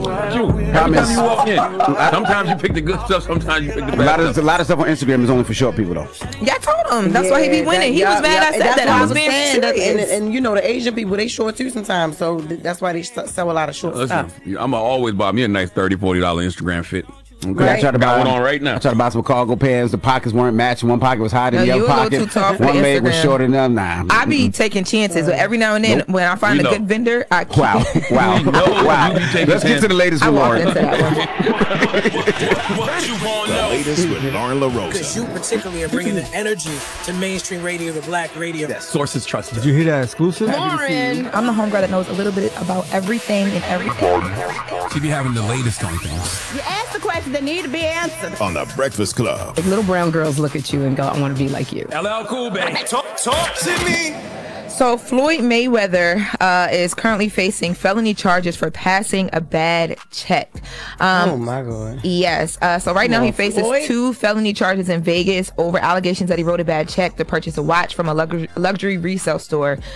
Every time you walk in, sometimes you pick the good stuff, sometimes you pick the bad stuff. A lot of stuff on Instagram is only for short people, though. Yeah, I told him. That's why he be winning. He was mad I said that. I was being serious. And you know, the Asian people, they short too sometimes, so that's why they sell a lot of short stuff. I'm always buy me a nice $30, $40 Instagram fit. Okay. Right. I tried to buy one on right now. I tried to buy some cargo pants. The pockets weren't matching. One pocket was higher than the other pocket. One leg was shorter than the other. Nah. I be taking chances, but every now and then when I find a good vendor, I keep Wow. Let's get to the latest with Lauren. The latest with Lauren LaRosa. Because you particularly are bringing the energy to mainstream radio, the black radio. Sources trusted. Did you hear that exclusive? Lauren. I'm the homegirl that knows a little bit about everything and everything. She be having the latest on things. You ask the questions that need to be answered. On the Breakfast Club. Like little brown girls look at you and go, I want to be like you. LL Cool, baby. Talk to me. So Floyd Mayweather is currently facing felony charges for passing a bad check. Oh my God. Yes. So right now he faces 2 felony charges in Vegas over allegations that he wrote a bad check to purchase a watch from a luxury resale store